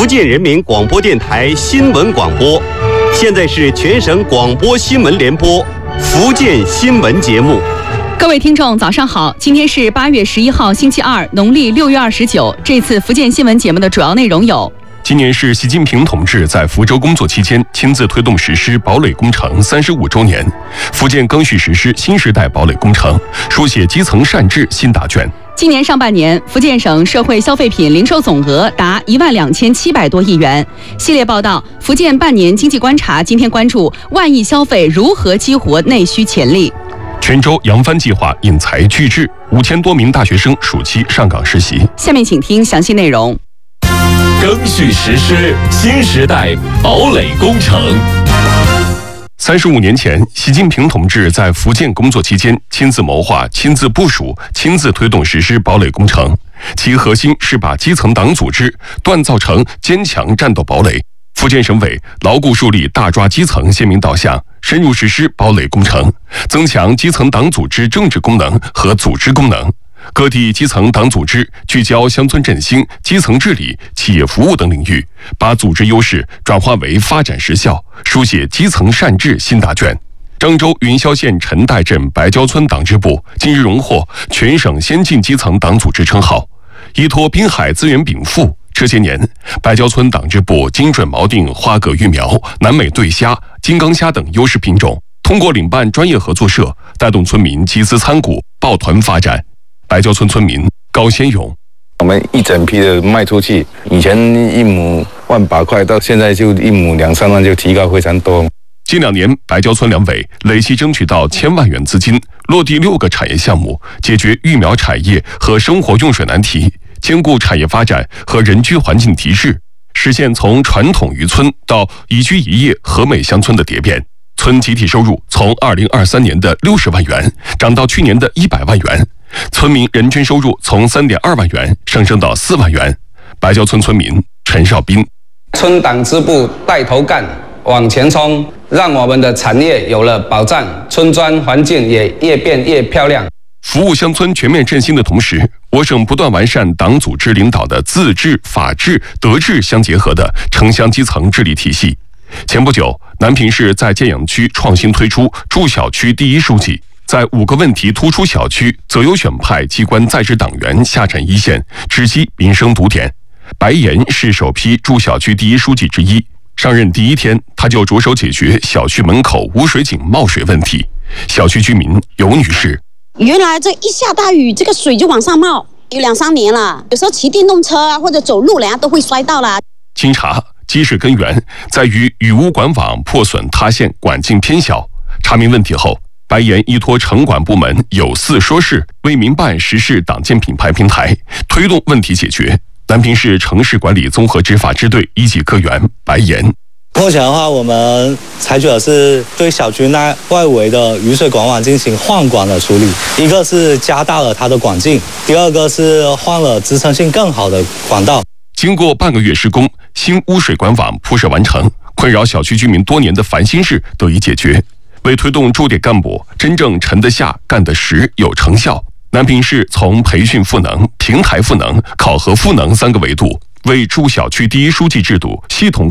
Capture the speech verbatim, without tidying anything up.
福建人民广播电台新闻广播，现在是全省广播新闻联播福建新闻节目。 各位听众早上好，今天是八月十一号星期二，农历六月二十九。这次福建新闻节目的主要内容有： 今年是习近平同志在福州工作期间亲自推动实施堡垒工程三十五周年，福建更续实施新时代堡垒工程，书写基层善治新答卷。 今年上半年，福建省社会消费品零售总额达一万两千七百多亿元。系列报道《福建半年经济观察》今天关注万亿消费如何激活内需潜力。 泉州扬帆计划引才聚智，五千多名大学生暑期上岗实习。 下面请听详细内容。 更续实施新时代堡垒工程。 三十五年前，习近平同志在福建工作期间亲自谋划、亲自部署、亲自推动实施堡垒工程，其核心是把基层党组织锻造成坚强战斗堡垒。福建省委牢固树立大抓基层鲜明导向，深入实施堡垒工程，增强基层党组织政治功能和组织功能。各地基层党组织聚焦乡村振兴、基层治理、企业服务等领域，把组织优势转化为发展实效，书写基层善治新答卷。漳州云霄县陈岱镇白蕉村党支部近日荣获全省先进基层党组织称号。依托滨海资源禀赋，这些年，白蕉村党支部精准锚定花蛤育苗、南美对虾、金刚虾等优势品种，通过领办专业合作社，带动村民集资参股、抱团发展。白蕉村村民高先勇： 我们一整批的卖出去，以前一亩万把块，到现在就一亩两三万，就提高非常多。 近两年，白蕉村两委累计争取到千万元资金，落地六个产业项目，解决育苗产业和生活用水难题，兼顾产业发展和人居环境提质，实现从传统渔村到宜居宜业和美乡村的蝶变。村集体收入从二零二三年的六十万元涨到去年的一百万元，村民人均收入从三点二万元上升到四万元。白蕉村村民陈少斌： 村党支部带头干，往前冲，让我们的产业有了保障，村庄环境也越变越漂亮。 服务乡村全面振兴的同时，我省不断完善党组织领导的自治、法治、德治相结合的城乡基层治理体系。前不久，南平市在建阳区创新推出驻小区第一书记，在五个问题突出小区择优选派机关在职党员下沉一线，直击民生堵点。白岩是首批驻小区第一书记之一，上任第一天，他就着手解决小区门口污水井冒水问题。小区居民尤女士： 原来这一下大雨，这个水就往上冒，有两三年了。有时候骑电动车啊，或者走路，人家都会摔到啦。 经查，积水根源在于雨污管网破损塌陷，管径偏小。查明问题后，白岩依托城管部门有四说事，为民办实施党建品牌平台，推动问题解决。南平市城市管理综合执法支队一级科员白岩： 目前的话，我们采取的是对小区内外围的雨水管网进行换管的处理，一个是加大了它的管径，第二个是换了支撑性更好的管道。 经过半个月施工，新污水管网铺设完成，困扰小区居民多年的烦心事得以解决。为推动驻点干部真正沉得下、干得实、有成效，南平市从培训赋能、平台赋能、考核赋能三个维度，为驻小区第一书记制度系统